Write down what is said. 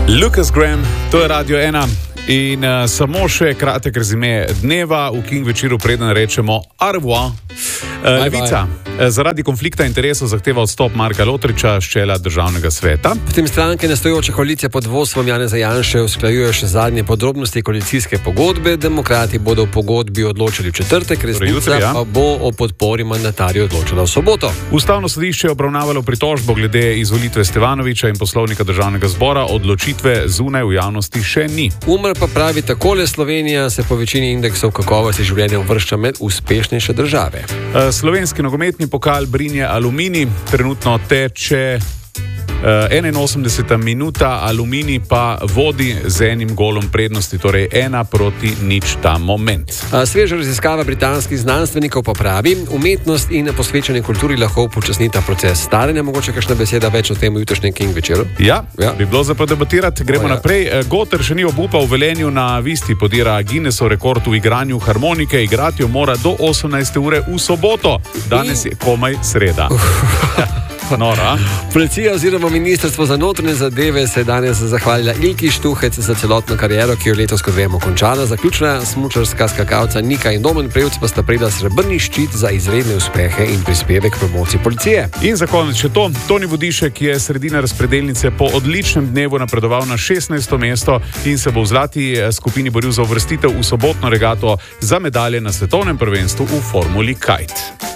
Lucas Graham, to je Radio 1 in samo še kratek rezime dneva v King večeru, preden rečemo au revoir. Levica zaradi konflikta interesov zahteva odstop Marka Lotriča s čela državnega sveta. Potem stranke nastojoče koalicije pod vodstvom Janeza Janše usklajujejo še zadnje podrobnosti koalicijske pogodbe. Demokrati bodo v pogodbi odločili v četrtek, resnica pa bo o podpori mandatarju odločila v soboto. Ustavno sodišče je obravnavalo pritožbo glede izvolitve Stevanovića in poslovnika državnega zbora, odločitve zunaj v javnosti še ni. Umar pa pravi takole: Slovenija se po večini indeksov kakovosti življenja uvršča med uspešnejše države. Slovenski nogometni pokal Brinje Aluminij trenutno teče 81. minuta, Aluminij pa vodi z enim golom prednosti, torej 1-0 ta moment. Sveža raziskava britanskih znanstvenikov pa pravi, umetnost in posvečanje kulturi lahko upočasnita proces staranja. Mogoče kakšna beseda več o tem v jutrišnjem King večeru? Ja, bi bilo za podebatirati. Gremo naprej. Goter še ni obupal, v Velenju na Visti podira Guinnessov rekord v igranju harmonike. Igrati jo mora do 18. ure v soboto. Danes je komaj sreda. Nora. Policija oziroma Ministrstvo za notranje zadeve se je danes zahvalila Ilki Štuhec za celotno kariero, ki jo letos, kot vemo, končala. Zaključna smučarska skakalca Nika in Domen Prevc pa sta prejela srebrni ščit za izredne uspehe in prispevek k promociji policije. In za konec še to. Toni Vodišek je sredina razpredelnice po odličnem dnevu napredoval na 16. mesto in se bo v zlati skupini boril za uvrstitev v sobotno regato za medalje na svetovnem prvenstvu v formuli kite.